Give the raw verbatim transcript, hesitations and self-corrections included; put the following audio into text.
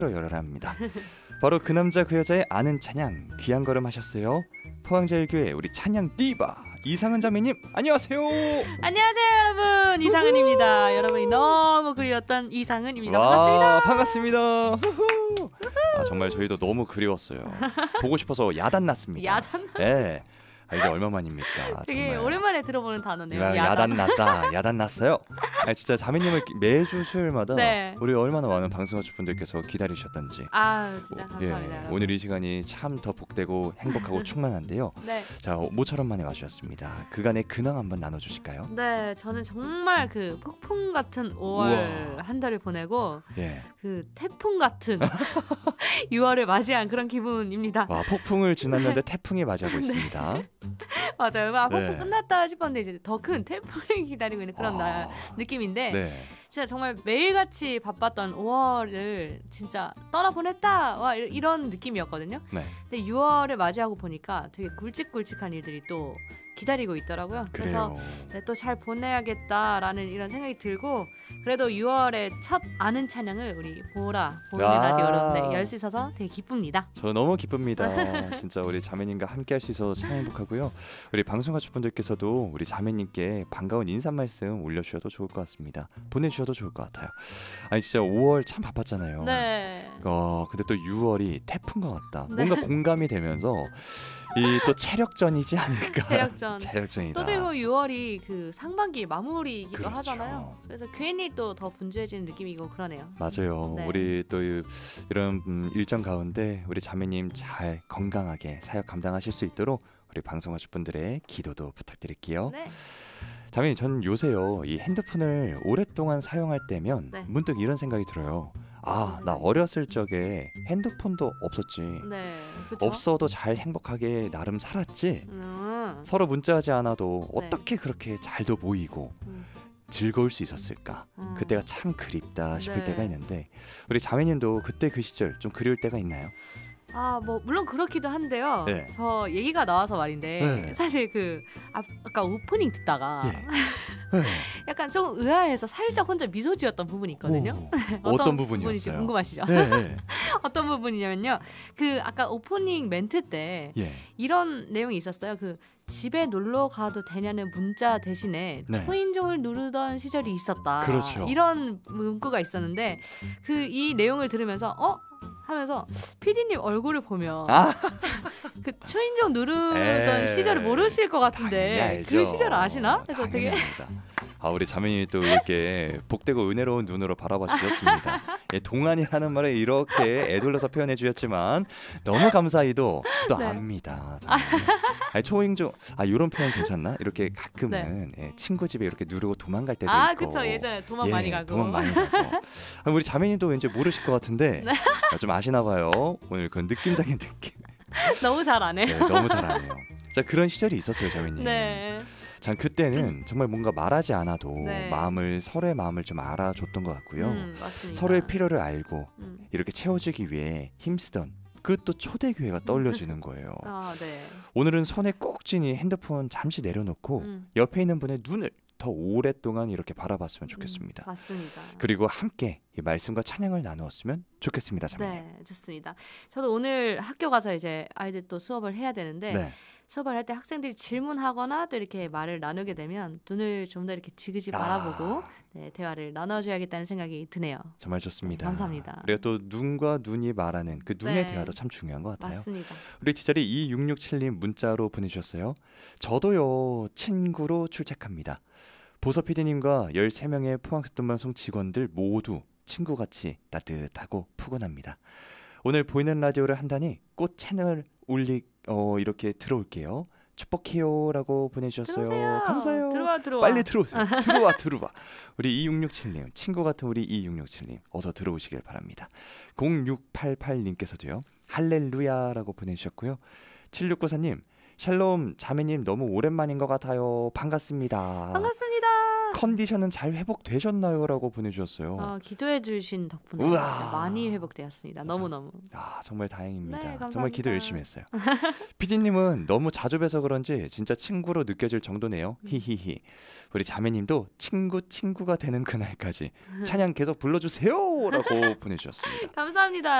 열어라 합니다. 바로 그 남자 그 여자의 아는 찬양 귀한 걸음 하셨어요. 포항제일교회 우리 찬양 디바 이상은 자매님 안녕하세요. 안녕하세요 여러분, 이상은입니다. 여러분이 너무 그리웠던 이상은입니다. 와, 반갑습니다. 반갑습니다. 아, 정말 저희도 너무 그리웠어요. 보고 싶어서 야단 났습니다. 야단? 네. 아, 이게 얼마만입니까? 되게 정말. 오랜만에 들어보는 단어네요. 야, 야단. 야단 났다. 야단 났어요. 아, 진짜 자매님을 매주 수요일마다 네. 우리 얼마나 많은 방송가족분들께서 기다리셨던지. 아 진짜 감사합니다. 예, 여러분. 오늘 이 시간이 참 더 복되고 행복하고 충만한데요. 네. 자, 모처럼 만에 와주셨습니다. 그간의 근황 한번 나눠주실까요? 네, 저는 정말 그 폭풍 같은 오월 우와. 한 달을 보내고 예. 그 태풍 같은 유월을 맞이한 그런 기분입니다. 와, 폭풍을 지났는데 태풍이 맞이하고 있습니다. 맞아요. 아, 폭풍 네. 끝났다 싶었는데 이제 더 큰 태풍이 기다리고 있는 그런 아. 날 느낌인데 네. 진짜 정말 매일같이 바빴던 오월을 진짜 떠나보냈다 와 이- 이런 느낌이었거든요. 네. 근데 유월을 맞이하고 보니까 되게 굵직굵직한 일들이 또 기다리고 있더라고요. 그래서 그래요. 또 잘 보내야겠다라는 이런 생각이 들고 그래도 유월의 첫 아는 찬양을 우리 보라 보이는 아. 라디오로 네, 열 수 있어서 되게 기쁩니다. 저 너무 기쁩니다. 진짜 우리 자매님과 함께 할 수 있어서 참 행복하고요. 우리 방송가족분들께서도 우리 자매님께 반가운 인사 말씀 올려주셔도 좋을 것 같습니다. 보내주셔도 좋을 것 같아요. 아니 진짜 오월 참 바빴잖아요. 네. 어, 근데 또 유월이 태풍과 같다. 네. 뭔가 공감이 되면서 이 또 체력전이지 않을까. 체력전. 체력전이다. 또 되고 유월이 그 상반기 마무리이기도 그렇죠. 하잖아요. 그래서 괜히 또 더 분주해지는 느낌이고 그러네요. 맞아요. 네. 우리 또 이- 이런 음, 일정 가운데 우리 자매님 잘 건강하게 사역 감당하실 수 있도록 우리 방송하실 분들의 기도도 부탁드릴게요. 네. 자매님, 전 요새요 이 핸드폰을 오랫동안 사용할 때면 네. 문득 이런 생각이 들어요. 아, 무슨 나 생각이죠? 어렸을 적에 핸드폰도 없었지. 네. 그렇죠. 없어도 잘 행복하게 나름 살았지. 음. 서로 문자하지 않아도 네. 어떻게 그렇게 잘도 보이고 음. 즐거울 수 있었을까? 음. 그때가 참 그립다 싶을 네. 때가 있는데 우리 자매님도 그때 그 시절 좀 그리울 때가 있나요? 아, 뭐 물론 그렇기도 한데요. 네. 저 얘기가 나와서 말인데 네. 사실 그 아, 아까 오프닝 듣다가 예. 네. 약간 좀 의아해서 살짝 혼자 미소 지었던 부분이 있거든요. 오, 어떤 부분인지 부분이었어요? 궁금하시죠? 네, 네. 어떤 부분이냐면요. 그 아까 오프닝 멘트 때 예. 이런 내용이 있었어요. 그 집에 놀러 가도 되냐는 문자 대신에 네. 초인종을 누르던 시절이 있었다. 그렇죠. 이런 문구가 있었는데 그 이 내용을 들으면서 어? 하면서 피디님 얼굴을 보면 아, 그 초인종 누르던 에이, 시절을 모르실 것 당연히 같은데 알죠. 그 시절 아시나? 그래서 당연히 되게 압니다. 아, 우리 자매님이 또 이렇게 복되고 은혜로운 눈으로 바라봐 주셨습니다. 예, 동안이라는 말을 이렇게 애둘러서 표현해 주셨지만 너무 감사히도 또 네. 압니다. 자매님. 아니, 초인종 아 이런 표현 괜찮나? 이렇게 가끔은 예, 친구 집에 이렇게 누르고 도망갈 때도 네. 아, 있고. 그쵸. 예전에 도망 예, 많이 가고. 도망 많이 가고. 아, 우리 자매님도 왠지 모르실 것 같은데 네. 아, 좀 아시나 봐요. 오늘 그 느낌적인 느낌. 너무 잘 안 해요. 네, 너무 잘하네요. 자, 그런 시절이 있었어요, 자매님. 네. 참 그때는 정말 뭔가 말하지 않아도 네. 마음을 서로의 마음을 좀 알아줬던 것 같고요. 음, 맞습니다. 서로의 필요를 알고 음. 이렇게 채워주기 위해 힘쓰던 그 또 초대교회가 떠올려지는 거예요. 아, 네. 오늘은 손에 꼭 쥐니 핸드폰 잠시 내려놓고 음. 옆에 있는 분의 눈을 더 오랫동안 이렇게 바라봤으면 좋겠습니다. 음, 맞습니다. 그리고 함께 이 말씀과 찬양을 나누었으면 좋겠습니다, 자매님. 네, 좋습니다. 저도 오늘 학교 가서 이제 아이들 또 수업을 해야 되는데 네. 수업을 할 때 학생들이 질문하거나 또 이렇게 말을 나누게 되면 눈을 좀 더 이렇게 지그지 바라보고 아, 네, 대화를 나눠줘야겠다는 생각이 드네요. 정말 좋습니다. 네, 감사합니다. 그리고 또 눈과 눈이 말하는 그 눈의 네. 대화도 참 중요한 것 같아요. 맞습니다. 우리 티처리 이육육칠님 문자로 보내주셨어요. 저도요 친구로 출첵합니다. 보서 피디님과 열세 명의 포항극동방송 직원들 모두 친구같이 따뜻하고 푸근합니다. 오늘 보이는 라디오를 한다니 꽃 채널 올리 어, 이렇게 들어올게요. 축복해요라고 보내주셨어요. 들어오세요. 감사해요. 들어와 들어와. 빨리 들어오세요. 들어와 들어와. 우리 이육육칠님 친구 같은 우리 이육육칠님 어서 들어오시길 바랍니다. 공육팔팔님께서도요 할렐루야라고 보내주셨고요. 칠육구사님 샬롬 자매님 너무 오랜만인 것 같아요. 반갑습니다. 반갑습니다. 컨디션은 잘 회복되셨나요? 라고 보내주셨어요. 어, 기도해 주신 덕분에 우와. 진짜 많이 회복되었습니다. 맞아. 너무너무. 아, 정말 다행입니다. 네, 감사합니다. 정말 기도 열심히 했어요. 피디님은 너무 자주 뵈서 그런지 진짜 친구로 느껴질 정도네요. 히히히. 우리 자매님도 친구 친구가 되는 그날까지 찬양 계속 불러주세요! 라고 보내주셨습니다. 감사합니다.